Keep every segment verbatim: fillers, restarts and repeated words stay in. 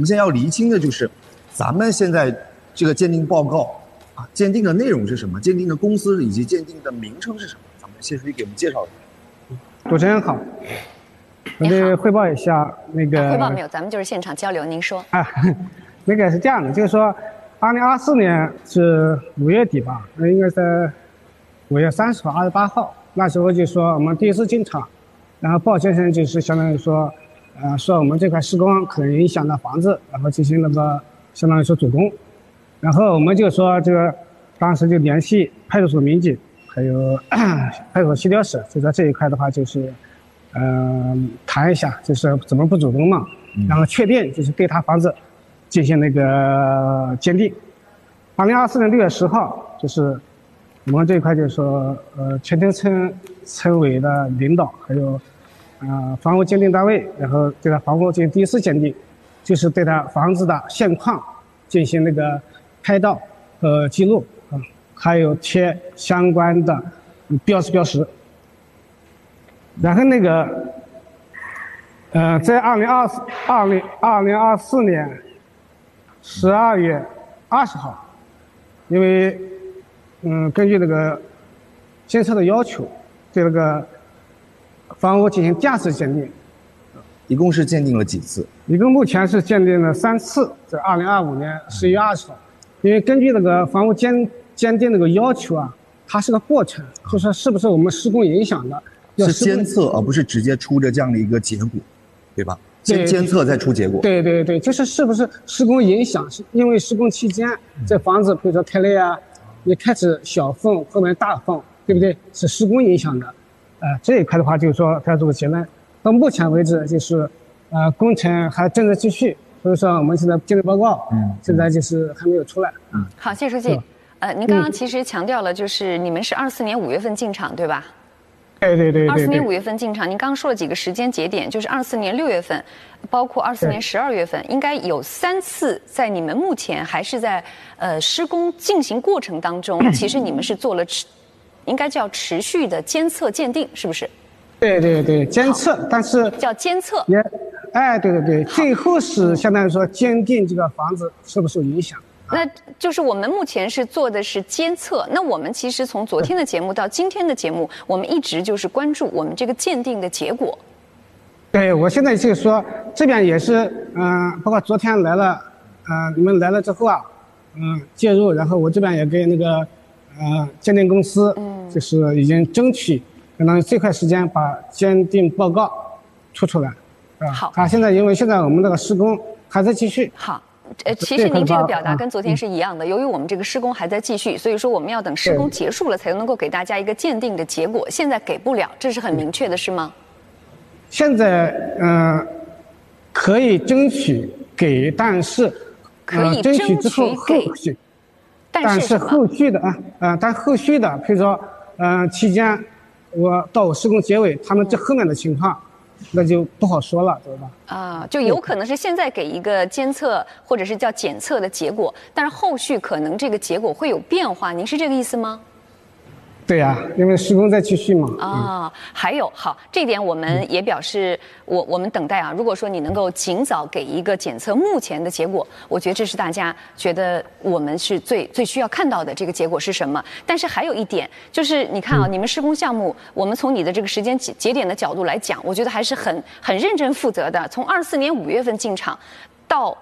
们现在要厘清的就是，咱们现在这个鉴定报告啊，鉴定的内容是什么？鉴定的公司以及鉴定的名称是什么？咱们谢书记给我们介绍一下。 主持人好，我得汇报一下那个。 汇报没有，咱们就是现场交流。您说。 啊，那个是这样的，就是说，二零二四年是五月底吧，应该在五月三十号、二十八号，那时候就说我们第一次进场，然后鲍先生就是相当于说，呃，说我们这块施工可能影响到房子，然后进行那个相当于说主攻，然后我们就说这个，当时就联系派出所民警，还有派出所协调室，就在这一块的话就是，呃，谈一下就是怎么不主攻嘛，然后确定就是对他房子进行那个鉴定。二零二四年六月十号，就是我们这一块就是说，呃，全亭村村委的领导还有，呃，房屋鉴定单位，然后对他房屋进行第一次鉴定，就是对他房子的现况进行那个拍照和记录啊，还有贴相关的标识标识。然后那个，呃，在二零二四二零二零二四年十二月二十号，因为嗯，根据那个监测的要求，对那个房屋进行第二次鉴定。 一共是鉴定了几次？ 一共目前是鉴定了三次，在二零二五年十一月二十号。因为根据那个房屋鉴鉴定那个要求啊，它是个过程，就说是不是我们施工影响的。 是监测，而不是直接出着这样的一个结果，对吧？先监测再出结果。 对对对，就是是不是施工影响？是因为施工期间这房子，比如说开裂啊，一开始小缝，后面大缝，对不对？是施工影响的。呃，这一块的话，就是说它这个结论，到目前为止就是，呃，工程还正在继续，所以说我们现在鉴定报告，嗯，现在就是还没有出来。嗯， 好，谢书记，呃，您刚刚其实强调了，就是你们是二四年五月份进场，对吧？ 对对对， 二四年五月份进场，您刚刚说了几个时间节点，就是二四年六月份，包括二四年十二月份，应该有三次在你们目前还是在呃施工进行过程当中，其实你们是做了持，应该叫持续的监测鉴定，是不是？ 对对对，监测，但是叫监测。 也，哎，对对对，最后是相当于说鉴定这个房子受不受影响。 那就是我们目前是做的是监测，那我们其实从昨天的节目到今天的节目，我们一直就是关注我们这个鉴定的结果。 对，我现在就是说这边也是，嗯、呃，包括昨天来了，呃，你们来了之后啊，嗯、呃，介入，然后我这边也给那个，呃，鉴定公司，嗯，就是已经争取，相当于最快时间把鉴定报告出出来，啊， 好， 啊，现在因为现在我们这个施工还在继续。 好。呃，其实您这个表达跟昨天是一样的。由于我们这个施工还在继续，所以说我们要等施工结束了才能够给大家一个鉴定的结果。现在给不了，这是很明确的，是吗？ 现在嗯、呃，可以争取给，但是可以争取之后后续，但是后续的啊啊，但后续的，比如说嗯、呃、期间我到我施工结尾，他们这后面的情况。那就不好说了，对吧？ 啊，就有可能是现在给一个监测或者是叫检测的结果，但是后续可能这个结果会有变化，您是这个意思吗？ 对呀、啊，因为施工在继续嘛。 啊、嗯，还有好，这点我们也表示，我我们等待啊。如果说你能够尽早给一个检测目前的结果，我觉得这是大家觉得我们是最最需要看到的这个结果是什么。但是还有一点，就是你看啊，你们施工项目，我们从你的这个时间节节点的角度来讲，我觉得还是很很认真负责的。从二四年五月份进场，到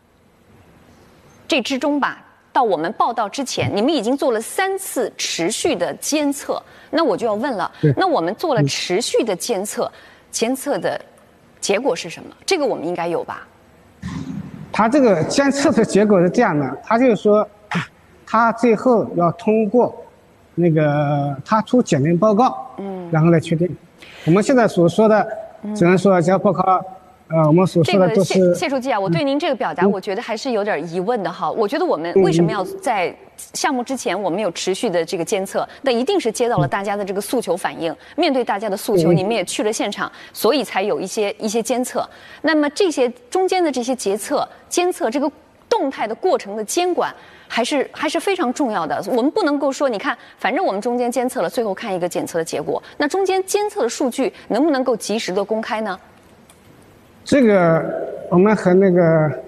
这之中吧。到我们报道之前，你们已经做了三次持续的监测，那我就要问了，那我们做了持续的监测，监测的结果是什么？这个我们应该有吧？ 他这个监测的结果是这样的，他就是说，他最后要通过那个他出检定报告，嗯，然后来确定。我们现在所说的，只能说只要报告。呃，我们所说的都是、 这个、谢谢书记啊，我对您这个表达，我觉得还是有点疑问的哈。我觉得我们为什么要在项目之前我们有持续的这个监测？那一定是接到了大家的这个诉求反应，面对大家的诉求，你们也去了现场，所以才有一些一些监测。那么这些中间的这些监测、监测这个动态的过程的监管，还是还是非常重要的。我们不能够说，你看，反正我们中间监测了，最后看一个检测的结果，那中间监测的数据能不能够及时的公开呢？ 这个我们和那个